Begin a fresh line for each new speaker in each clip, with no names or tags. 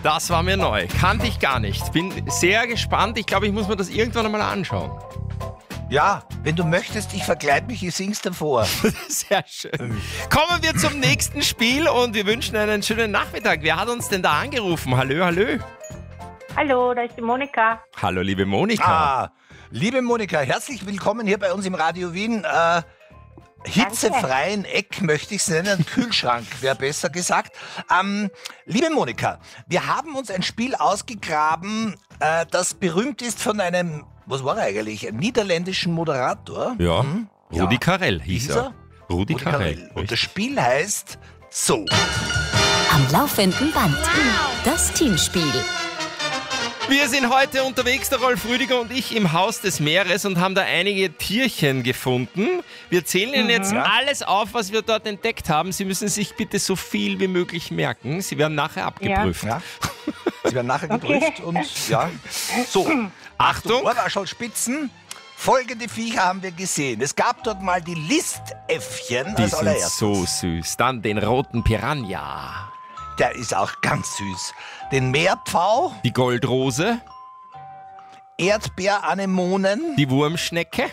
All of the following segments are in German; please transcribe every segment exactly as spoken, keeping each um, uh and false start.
Das war mir neu. Kannte ich gar nicht. Bin sehr gespannt. Ich glaube, ich muss mir das irgendwann einmal anschauen.
Ja, wenn du möchtest, ich verkleide mich, ich sing's davor.
Sehr schön. Kommen wir zum nächsten Spiel und wir wünschen einen schönen Nachmittag. Wer hat uns denn da angerufen? Hallo, hallo.
Hallo, da ist die Monika.
Hallo, liebe Monika.
Ah, liebe Monika, herzlich willkommen hier bei uns im Radio Wien. Äh, hitzefreien Eck möchte ich es nennen, Kühlschrank wäre besser gesagt. Ähm, liebe Monika, wir haben uns ein Spiel ausgegraben, äh, das berühmt ist von einem, was war er eigentlich, ein niederländischen Moderator.
Ja,
Hm?
Rudi
Ja.
Carrell hieß
Hieß
er.
er?
Rudi,
Rudi
Carell.
Carell. Und das Spiel heißt so.
Am laufenden Band. Das Teamspiel.
Wir sind heute unterwegs, der Rolf Rüdiger und ich, im Haus des Meeres und haben da einige Tierchen gefunden. Wir zählen Ihnen jetzt alles auf, was wir dort entdeckt haben. Sie müssen sich bitte so viel wie möglich merken. Sie werden nachher abgeprüft.
Ja. Sie werden nachher geprüft und ja. So,
Achtung!
Ohrwaschelspitzen. Folgende Viecher haben wir gesehen. Es gab dort mal die Listäffchen
Die
als
sind
allererstes.
so süß. Dann den roten Piranha.
Der ist auch ganz süß. Den Meerpfau,
Die Goldrose.
Erdbeeranemonen,
Die Wurmschnecke.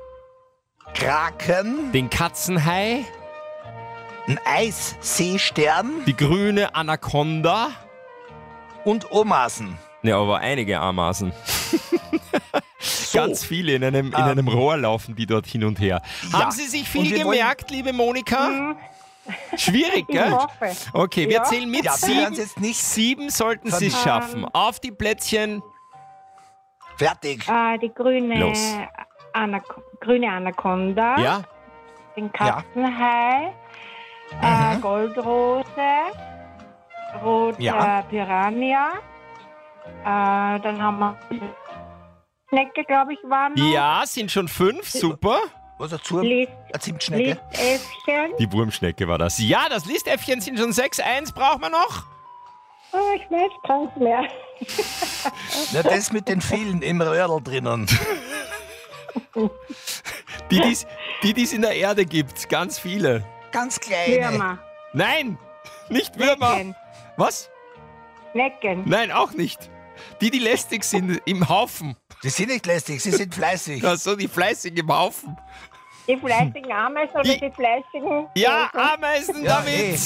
Kraken,
Den Katzenhai.
ein Eisseestern
Die grüne Anaconda.
und Omasen.
Ja, aber einige Ameisen.
So,
Ganz viele in einem, in einem Rohr laufen die dort hin und her.
Ja.
Haben Sie sich
Und
viel
wir wollen-
gemerkt, liebe Monika? Schwierig,
Ich
gell?
hoffe.
Okay, wir
Ja.
zählen mit.
Ja, wir werden
sieben,
es jetzt nicht-
sieben sollten Sie es schaffen. Auf die Plätzchen.
fertig.
Äh, die grüne,
Los.
Anaco grüne Anaconda,
Ja?
den Katzenhai, äh, Goldrose, rote
Ja.
Piranha, äh, dann haben wir Schnecke, glaube ich, waren noch.
Ja, sind schon fünf. Super.
Was dazu?
List,
Eine Zimtschnecke.
Listäffchen.
Die Wurmschnecke war das. Ja, das Listäffchen sind schon sechs. Eins brauchen wir noch.
Oh, ich weiß keins mehr.
Na, das mit den vielen im Röhrl drinnen.
Die, die die die es in der Erde gibt. Ganz viele.
Ganz kleine.
Würmer.
Nein, nicht Würmer.
Necken.
Was?
Necken.
Nein, auch nicht. Die, die lästig sind im Haufen.
Die sind nicht lästig, sie sind fleißig.
Ja, so die fleißigen im Haufen.
Die fleißigen Ameisen oder
Die-
die fleißigen?
Ja, Ameisen
Ja,
damit.
eh.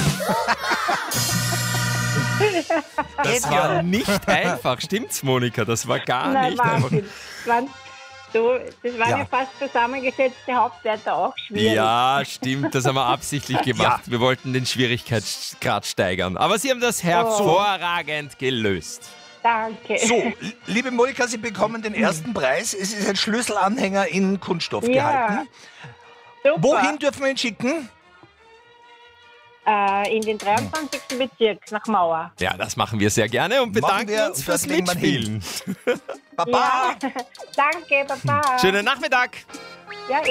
Das war nicht einfach. Stimmt's, Monika? Das war gar
Nein,
nicht einfach.
Wahnsinn. Das waren, so, das waren
Ja.
ja. fast zusammengesetzte Hauptwörter, auch schwierig.
Ja, stimmt. Das haben wir absichtlich gemacht. Wir wollten den Schwierigkeitsgrad steigern. Aber Sie haben das hervorragend gelöst.
Danke.
So, liebe Monika, Sie bekommen den ersten Preis. Es ist ein Schlüsselanhänger in Kunststoff
Ja.
gehalten.
Super.
Wohin dürfen wir ihn schicken?
Äh, in den dreiundzwanzigsten Bezirk, nach Mauer.
Ja, das machen wir sehr gerne und bedanken
wir
uns
und
fürs
das legen wir hin.
Mitspielen.
Baba!
Ja. Danke, Papa.
Schönen Nachmittag.
Ja,